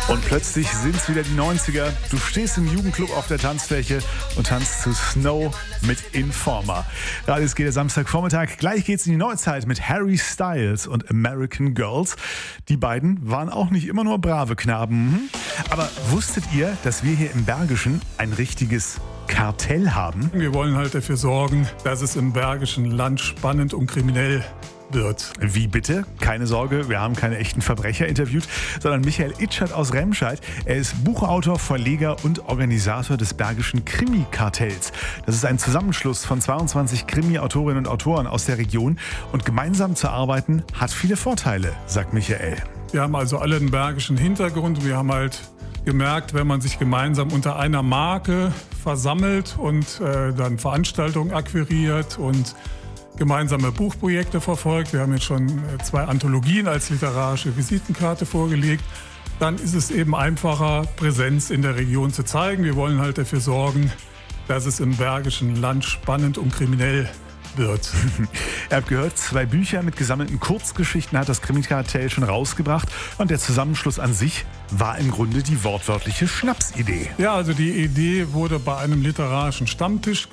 Und plötzlich sind es wieder die 90er. Du stehst im Jugendclub auf der Tanzfläche und tanzt zu Snow mit Informer. Gerade es geht der Samstagvormittag. Gleich geht's in die Neuzeit mit Harry Styles und American Girls. Die beiden waren auch nicht immer nur brave Knaben. Aber wusstet ihr, dass wir hier im Bergischen ein richtiges Kartell haben? Wir wollen halt dafür sorgen, dass es im Bergischen Land spannend und kriminell wird. Wie bitte? Keine Sorge, wir haben keine echten Verbrecher interviewt, sondern Michael Itschert aus Remscheid. Er ist Buchautor, Verleger und Organisator des Bergischen Krimi-Kartells. Das ist ein Zusammenschluss von 22 Krimi-Autorinnen und Autoren aus der Region. Und gemeinsam zu arbeiten hat viele Vorteile, sagt Michael. Wir haben also alle einen bergischen Hintergrund. Wir haben halt gemerkt, wenn man sich gemeinsam unter einer Marke versammelt und dann Veranstaltungen akquiriert und gemeinsame Buchprojekte verfolgt. Wir haben jetzt schon 2 Anthologien als literarische Visitenkarte vorgelegt. Dann ist es eben einfacher, Präsenz in der Region zu zeigen. Wir wollen halt dafür sorgen, dass es im Bergischen Land spannend und kriminell wird. Ihr habt gehört, 2 Bücher mit gesammelten Kurzgeschichten hat das Krimi-Kartell schon rausgebracht. Und der Zusammenschluss an sich war im Grunde die wortwörtliche Schnapsidee. Ja, also die Idee wurde bei einem literarischen Stammtisch